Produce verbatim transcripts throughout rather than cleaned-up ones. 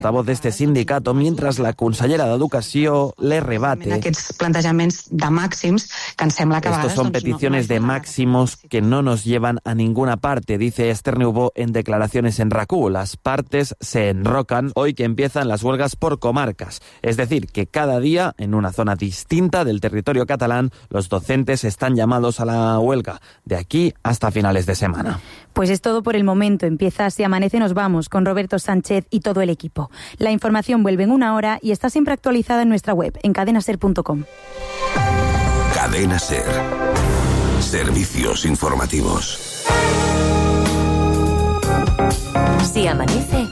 portavoz de este sindicato, mientras la consellera d'Educació le rebate. Estos son peticiones de máximos que no nos llevan a ninguna parte, dice Esther Niubó en declaraciones en RACU. Las partes se enrocan hoy que empiezan las huelgas por comarcas. Es decir, que cada día, en una zona distinta del territorio catalán, los docentes están llamados a la huelga, de aquí hasta finales de semana. Pues es todo por el momento. Empieza Si Amanece Nos Vamos, con Roberto Sánchez y todo el equipo. La información vuelve en una hora y está siempre actualizada en nuestra web, en cadena ser punto com. Cadena Ser. Servicios informativos. Si amanece,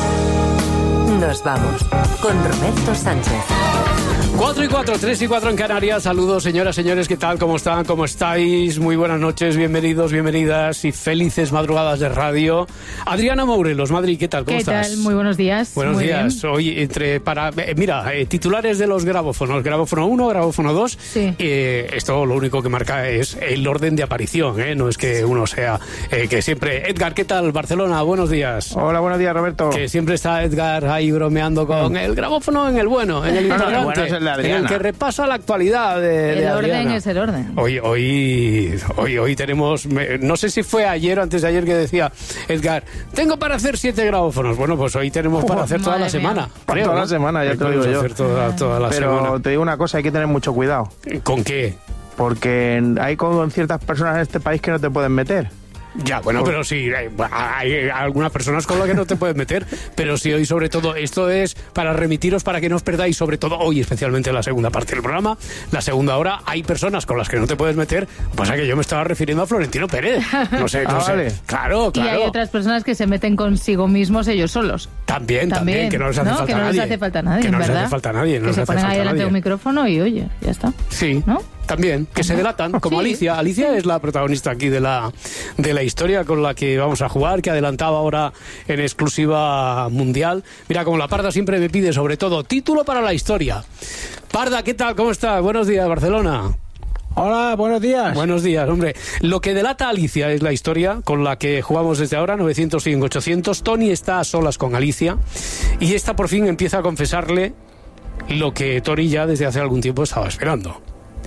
nos vamos con Roberto Sánchez. Cuatro y cuatro, tres y cuatro en Canarias. Saludos, señoras, señores, ¿qué tal? ¿Cómo están? ¿Cómo estáis? Muy buenas noches, bienvenidos, bienvenidas y felices madrugadas de radio. Adriana Mourelos, Madrid, ¿qué tal? ¿Cómo ¿Qué estás? ¿Qué tal? Muy buenos días. Buenos Muy días. Bien. Hoy, entre para eh, mira, eh, titulares de los grabófonos. Grabófono uno, grabófono dos. Sí. Eh, esto lo único que marca es el orden de aparición, ¿eh? No es que uno sea eh, que siempre... Edgar, ¿qué tal? Barcelona, buenos días. Hola, buenos días, Roberto. Que siempre está Edgar ahí bromeando con el grabófono en el bueno, en el interrogante, bueno, es el de Adriana. en el que repasa la actualidad de, El de orden Adriana. es el orden. Hoy, hoy, hoy, hoy tenemos, me, no sé si fue ayer o antes de ayer que decía Edgar, tengo para hacer siete grabófonos. Bueno, pues hoy tenemos para hacer toda la semana. Para toda la semana, ya te lo digo yo. hacer toda, toda la Pero semana. te digo una cosa, hay que tener mucho cuidado. ¿Con qué? Porque hay con ciertas personas en este país que no te pueden meter. Ya, bueno, pero sí, hay, hay algunas personas con las que no te puedes meter, pero sí, hoy sobre todo, esto es para remitiros, para que no os perdáis, sobre todo hoy, especialmente en la segunda parte del programa, la segunda hora, hay personas con las que no te puedes meter, pasa que yo me estaba refiriendo a Florentino Pérez, no sé, no ah, sé, vale. claro, claro. Y hay otras personas que se meten consigo mismos ellos solos. También, también, También, que no les hace ¿no? falta que no nadie. les hace falta a nadie, que no les ¿verdad? hace falta a nadie, no que les se hace ponen falta ahí a delante de nadie. un micrófono y oye, ya está. Sí, ¿no? También, que se delatan, como Sí. Alicia. Alicia es la protagonista aquí de la, de la historia con la que vamos a jugar, que adelantaba ahora en exclusiva mundial. Mira, como la Parda siempre me pide, sobre todo, título para la historia. Parda, ¿qué tal? ¿Cómo estás? Buenos días, Barcelona. Hola, buenos días. Buenos días, hombre. Lo que delata Alicia es la historia con la que jugamos desde ahora, novecientos cien ochocientos. Tony está a solas con Alicia y esta por fin empieza a confesarle lo que Tony ya desde hace algún tiempo estaba esperando.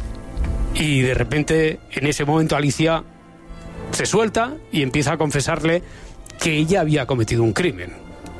Y de repente, en ese momento, Alicia se suelta y empieza a confesarle que ella había cometido un crimen.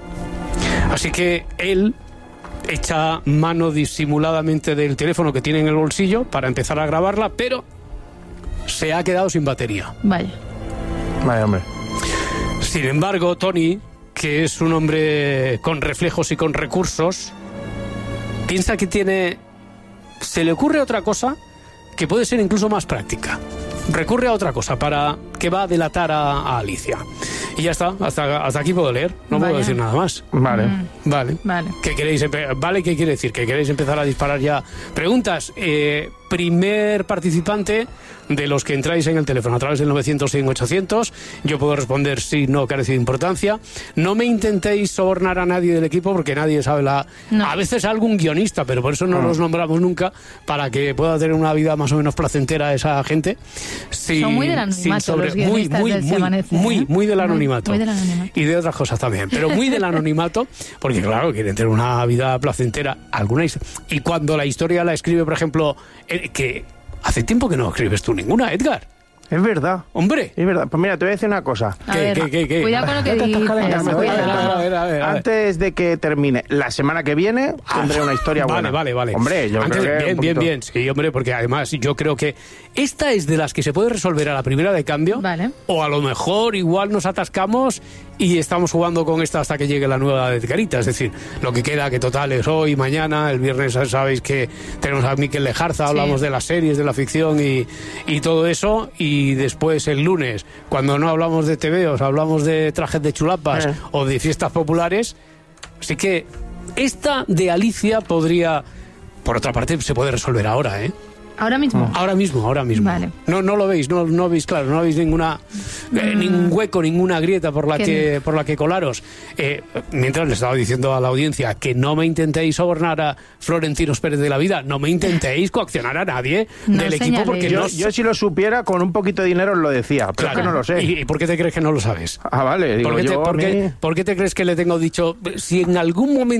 Así que él echa mano disimuladamente del teléfono que tiene en el bolsillo para empezar a grabarla, pero se ha quedado sin batería. Vaya. Vaya, hombre. Sin embargo, Tony, que es un hombre con reflejos y con recursos, piensa que tiene... Se le ocurre otra cosa que puede ser incluso más práctica. Recurre a otra cosa para que va a delatar a, a Alicia. Y ya está, hasta, hasta aquí puedo leer, no Vaya. puedo decir nada más. Vale. Mm. Vale. Vale. ¿Qué queréis empe- vale, ¿qué quiere decir? ¿Que queréis empezar a disparar ya? Preguntas. Eh, primer participante de los que entráis en el teléfono a través del novecientos cien ochocientos. Yo puedo responder sí, no, carece de importancia. No me intentéis sobornar a nadie del equipo porque nadie sabe la... No. A veces algún guionista, pero por eso no los nombramos nunca, para que pueda tener una vida más o menos placentera esa gente. Sí, Son muy del anonimato los guionistas muy, del Se muy, Amanece, muy, ¿eh? muy del Muy- anonimato. muy del anonimato. Y de otras cosas también, pero muy del anonimato, porque claro, quieren tener una vida placentera. Alguna his- y cuando la historia la escribe, por ejemplo, eh, que hace tiempo que no escribes tú ninguna, Edgar. Es verdad. Hombre. Es verdad. Pues mira, te voy a decir una cosa. A ¿Qué, ver, qué, qué, qué? cuidado con lo que Ya te estás dices. calentando, A ver, cuidado. a ver, a ver, a ver. Antes de que termine la semana que viene, tendré una historia Vale, buena. vale, vale. Hombre, yo Antes- creo que bien, un bien, poquito- bien. Sí, hombre, porque además yo creo que esta es de las que se puede resolver a la primera de cambio. Vale. O a lo mejor igual nos atascamos y estamos jugando con esta hasta que llegue la nueva de Edgarita. Es decir, lo que queda, que total es hoy, mañana, el viernes sabéis que tenemos a Miquel Lejarza, hablamos Sí. de las series, de la ficción y, y todo eso. Y después el lunes, cuando no hablamos de tebeos, hablamos de trajes de chulapas Eh. o de fiestas populares. Así que esta de Alicia podría... Por otra parte, se puede resolver ahora, ¿eh? ¿Ahora mismo? Ahora mismo, ahora mismo. Vale. No, no lo veis, no, no veis claro, no veis ninguna eh, Mm. ningún hueco, ninguna grieta por la Que que por la que colaros. Eh, mientras le estaba diciendo a la audiencia que no me intentéis sobornar a Florentinos Pérez de la Vida, no me intentéis coaccionar a nadie No del equipo señaléis. porque Yo, no. yo si lo supiera, con un poquito de dinero os lo decía, pero Claro. es que no lo sé. ¿Y, y por qué te crees que no lo sabes? Ah, vale, digo ¿Por qué, te, yo a por qué- mí- por qué te crees que le tengo dicho si en algún momento